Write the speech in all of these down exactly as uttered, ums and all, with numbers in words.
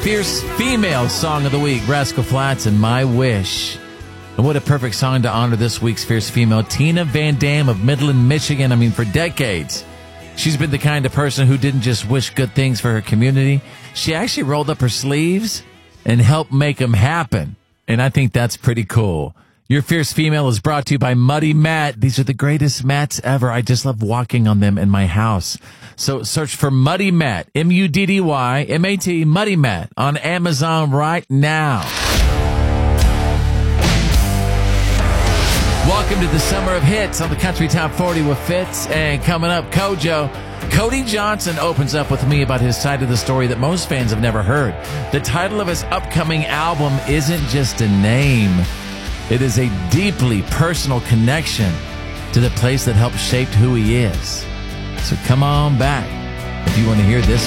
Fierce Female Song of the Week, Rascal Flatts and My Wish. And what a perfect song to honor this week's Fierce Female, Tina Van Dam of Midland, Michigan. I mean, for decades, she's been the kind of person who didn't just wish good things for her community. She actually rolled up her sleeves and helped make them happen. And I think that's pretty cool. Your Fierce Female is brought to you by Muddy Mat. These are the greatest mats ever. I just love walking on them in my house. So search for Muddy Mat, M U D D Y M A T, Muddy Mat, on Amazon right now. Welcome to the Summer of Hits on the Country Top forty with Fitz. And coming up, Kojo. Cody Johnson opens up with me about his side of the story that most fans have never heard. The title of his upcoming album isn't just a name. It is a deeply personal connection to the place that helped shape who he is. So come on back if you want to hear this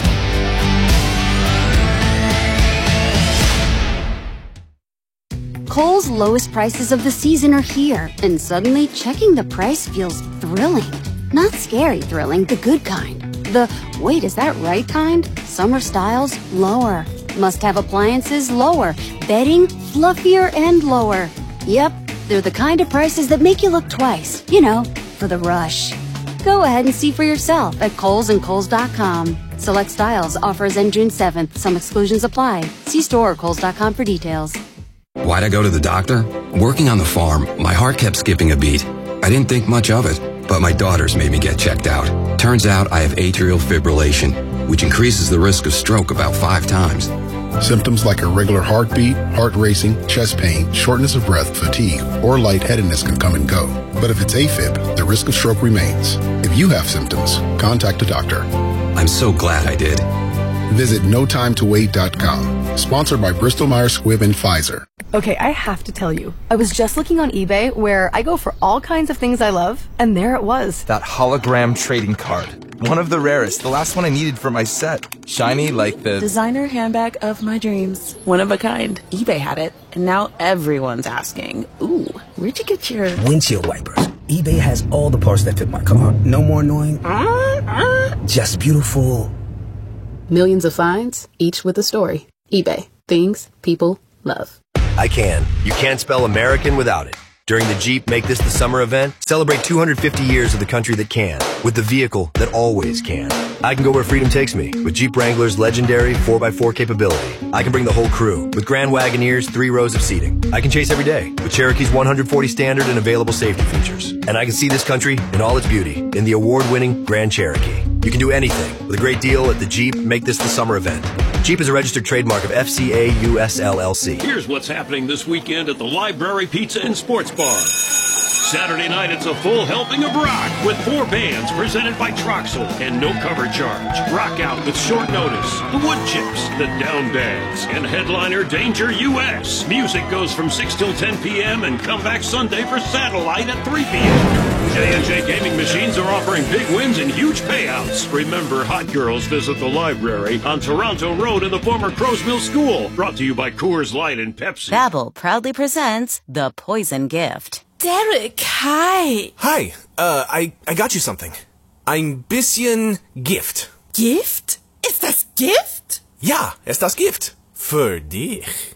one. Kohl's lowest prices of the season are here, and suddenly checking the price feels thrilling. Not scary thrilling, the good kind. The, wait, is that right kind? Summer styles, lower. Must-have appliances, lower. Bedding, fluffier and lower. Yep, they're the kind of prices that make you look twice, you know, for the rush. Go ahead and see for yourself at Kohl's and Kohl's dot com. Select styles, offers end June seventh. Some exclusions apply. See store or Kohl's dot com for details. Why'd I go to the doctor? Working on the farm, my heart kept skipping a beat. I didn't think much of it, but my daughters made me get checked out. Turns out I have atrial fibrillation, which increases the risk of stroke about five times. Symptoms like irregular heartbeat, heart racing, chest pain, shortness of breath, fatigue, or lightheadedness can come and go. But if it's AFib, the risk of stroke remains. If you have symptoms, contact a doctor. I'm so glad I did. Visit no time to wait dot com. Sponsored by Bristol Myers Squibb and Pfizer. Okay, I have to tell you, I was just looking on eBay where I go for all kinds of things I love, and there it was. That hologram trading card. One of the rarest, the last one I needed for my set. Shiny like the... designer handbag of my dreams. One of a kind. eBay had it, and now everyone's asking, ooh, where'd you get your... windshield wipers. eBay has all the parts that fit my car. No more annoying... Uh, uh. Just beautiful... Millions of finds, each with a story. eBay. Things people love. I can. You can't spell American without it. During the Jeep Make This the Summer event, celebrate two hundred fifty years of the country that can, with the vehicle that always can. I can go where freedom takes me, with Jeep Wrangler's legendary four by four capability. I can bring the whole crew, with Grand Wagoneer's three rows of seating. I can chase every day, with Cherokee's one hundred forty standard and available safety features. And I can see this country in all its beauty, in the award-winning Grand Cherokee. You can do anything, with a great deal at the Jeep Make This the Summer event. Jeep is a registered trademark of F C A U S L L C. Here's what's happening this weekend at the Library Pizza and Sports Bar. Saturday night, it's a full helping of rock with four bands presented by Troxel and no cover charge. Rock out with short notice. The Wood Chips, the Down Bags, and headliner Danger U S. Music goes from six till ten p.m. and come back Sunday for Satellite at three p.m. J and J Gaming Machines are offering big wins and huge payouts. Remember, hot girls visit the library on Toronto Road in the former Crow's Mill School. Brought to you by Coors Light and Pepsi. Babbel proudly presents The Poison Gift. Derek, hi. Hi, uh, I, I got you something. Ein bisschen Gift. Gift? Ist das Gift? Ja, ist das Gift. Für dich.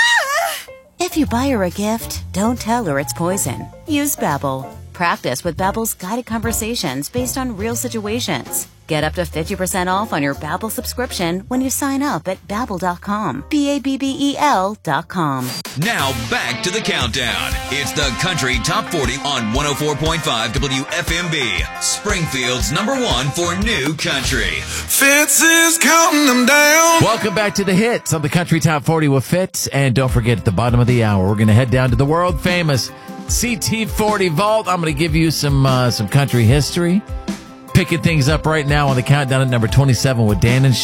Ah! If you buy her a gift, don't tell her it's poison. Use Babbel. Practice with Babbel's guided conversations based on real situations. Get up to fifty percent off on your Babbel subscription when you sign up at Babbel dot com. B A B B E L dot com. Now back to the countdown. It's the Country Top forty on one oh four point five W F M B. Springfield's number one for new country. Fitz is counting them down. Welcome back to the hits on the Country Top forty with Fitz. And don't forget, at the bottom of the hour, we're going to head down to the world famous C T forty Vault. I'm going to give you some uh, some country history. Picking things up right now on the countdown at number twenty-seven with Dan and Shay.